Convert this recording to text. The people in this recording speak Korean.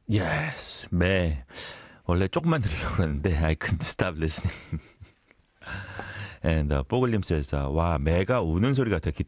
Yes, 매. 원래 조금만 들으려고 그러는데 I couldn't stop listening. And 뽀글님 says, 와, 매가 우는 소리 같아.